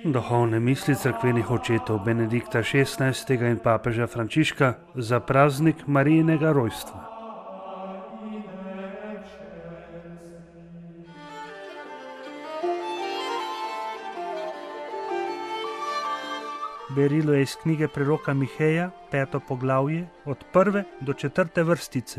Duhovne misli cerkvenih očetov Benedikta XVI. In papeža Frančiška za praznik Marijinega rojstva. Berilo je iz knjige preroka Miheja, 5. poglavje, od 1. do 4. vrstice.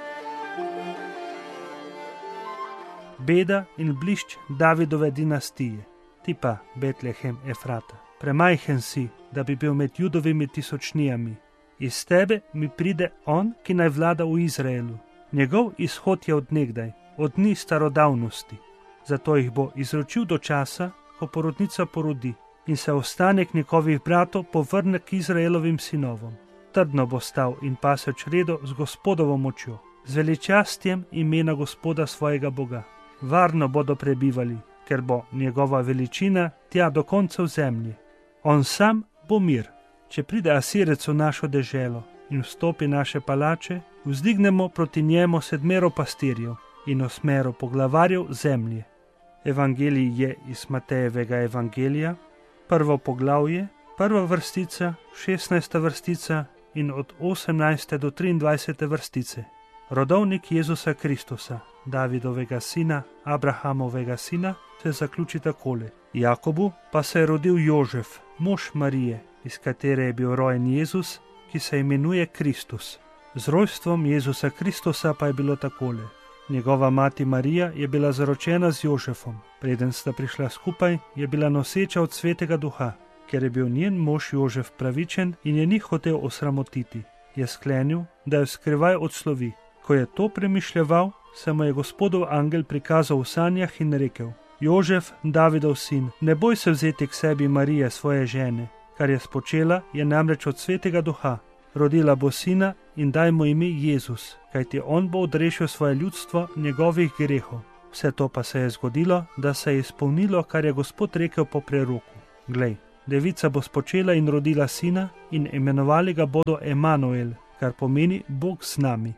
Beda in blišč Davidove dinastije. Ti pa, Betlehem Efrata, premajhen si, da bi bil med Judovimi tisočnijami. Iz tebe mi pride on, ki naj vlada v Izraelu. Njegov izhod je od nekdaj, od dni starodavnosti. Zato jih bo izročil do časa, ko porodnica porodi in se ostanek njegovih bratov povrne k Izraelovim sinovom. Trdno bo stal in pasel čredo z Gospodovo močjo, z veličastjem imena Gospoda svojega Boga. Varno bodo prebivali, ker bo njegova veličina tja do koncev zemlje. On sam bo mir. Če pride Asirec v našo deželo in vstopi naše palače, vzdignemo proti njemu 7 pastirjev in 8 poglavarjev zemlje. Evangelij je iz Matejevega evangelija, 1. poglavje, 1. vrstica, 16. vrstica in od 18. do 23. vrstice. Rodovnik Jezusa Kristusa, Davidovega sina, Abrahamovega sina, se zaključi takole. Jakobu pa se je rodil Jožef, mož Marije, iz katere je bil rojen Jezus, ki se imenuje Kristus. Z rojstvom Jezusa Kristusa pa je bilo takole. Njegova mati Marija je bila zaročena z Jožefom. Preden sta prišla skupaj, je bila noseča od Svetega Duha. Ker je bil njen mož Jožef pravičen in je ni hotel osramotiti, je sklenil, da jo skrivaj odslovi. Ko je to premišljeval, se mu je Gospodov angel prikazal v sanjah in rekel: Jožef, Davidov sin, ne boj se vzeti k sebi Marije, svoje žene. Kar je spočela, je namreč od Svetega Duha. Rodila bo sina in daj mu ime Jezus, kajti on bo odrešil svoje ljudstvo njegovih grehov. Vse to pa se je zgodilo, da se je izpolnilo, kar je Gospod rekel po preroku. Glej, devica bo spočela in rodila sina in imenovali ga bodo Emanuel, kar pomeni Bog z nami.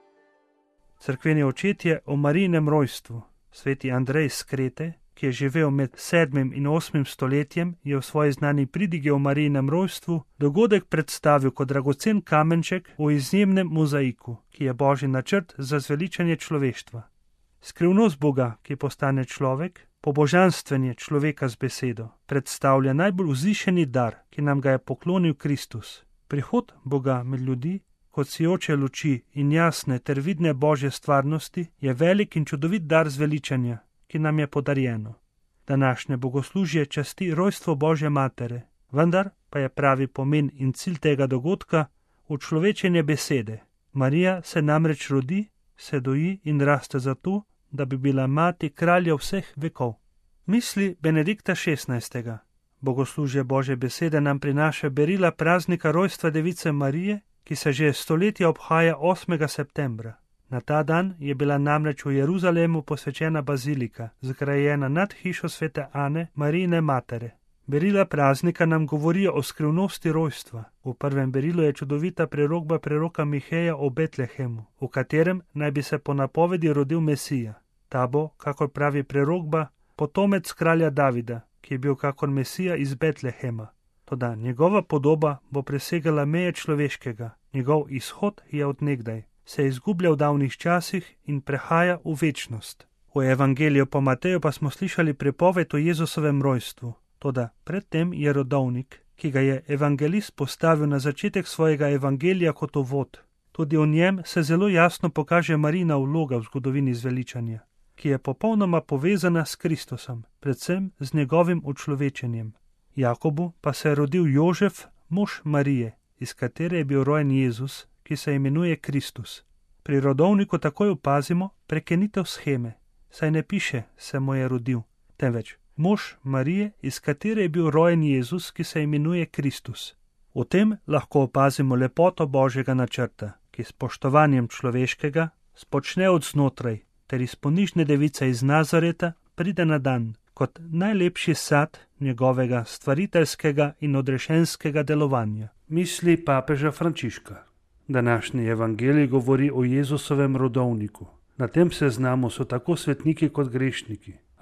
Cerkveni očetje o Marijinem rojstvu. Sveti Andrej iz Krete, ki je živel med 7. in 8. stoletjem, je v svoji znani pridigi o Marijinem rojstvu dogodek predstavil kot dragocen kamenček v izjemnem mozaiku, ki je božji načrt za zveličanje človeštva. Skrivnost Boga, ki postane človek, pobožanstvenje človeka z besedo, predstavlja najbolj vzvišeni dar, ki nam ga je poklonil Kristus. Prihod Boga med ljudi, kot sijoče luči in jasne ter vidne božje stvarnosti, je velik in čudovit dar zveličanja, ki nam je podarjeno. Današnje bogoslužje časti rojstvo Božje matere, vendar pa je pravi pomen in cilj tega dogodka učlovečenje besede. Marija se namreč rodi, se doji in raste zato, da bi bila mati kralja vseh vekov. Misli Benedikta XVI. Bogoslužje Božje besede nam prinaša berila praznika rojstva device Marije, ki se že stoletja obhaja 8. septembra. Na ta dan je bila namreč v Jeruzalemu posvečena bazilika, zgrajena nad hišo svete Ane, Marijine matere. Berila praznika nam govorijo o skrivnosti rojstva. V prvem berilu je čudovita prerokba preroka Miheja o Betlehemu, v katerem naj bi se po napovedi rodil Mesija. Ta bo, kakor pravi prerokba, potomec kralja Davida, ki je bil kakor Mesija iz Betlehema. Toda njegova podoba bo presegala meje človeškega, njegov izhod je od nekdaj, se izgublja v davnih časih in prehaja v večnost. V evangeliju po Mateju pa smo slišali pripoved o Jezusovem rojstvu. Toda predtem je rodovnik, ki ga je evangelist postavil na začetek svojega evangelija kot uvod. Tudi v njem se zelo jasno pokaže Marijina vloga v zgodovini zveličanja, ki je popolnoma povezana s Kristusom, predvsem z njegovim učlovečenjem. Jakobu pa se je rodil Jožef, mož Marije, iz katere je bil rojen Jezus, ki se imenuje Kristus. Pri rodovniku takoj opazimo prekenitev sheme, saj ne piše se mu je rodil, temveč mož Marije, iz katere je bil rojen Jezus, ki se imenuje Kristus. V tem lahko opazimo lepoto Božjega načrta, ki s spoštovanjem človeškega spočne od znotraj, ter iz ponižne device iz Nazareta pride na dan kot najlepši sad njegovega stvariteljskega in odrešenskega delovanja. Misli papeža Frančiška. Današnji evangelij govori o Jezusovem rodovniku. Na tem seznamu so tako svetniki kot grešniki,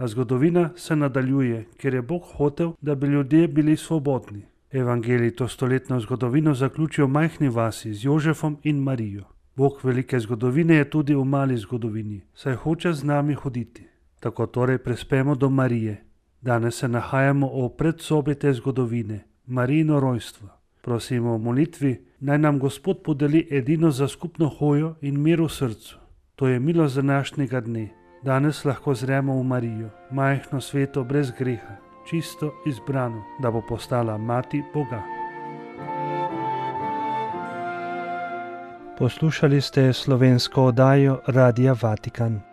A zgodovina se nadaljuje, ker je Bog hotel, da bi ljudje bili svobodni. Evangelij to stoletno zgodovino zaključijo v majhni vasi z Jožefom in Marijo. Bog velike zgodovine je tudi v mali zgodovini, saj hoče z nami hoditi. Tako torej prispemo do Marije. Danes se nahajamo v predsobi te zgodovine, Marijino rojstvo. Prosimo v molitvi, naj nam Gospod podeli edino za skupno hojo in mir v srcu. To je milost današnjega dne. Danes lahko zremo v Marijo, majhno sveto brez greha, čisto izbrano, da bo postala mati Boga. Poslušali ste slovensko oddajo Radia Vatikan.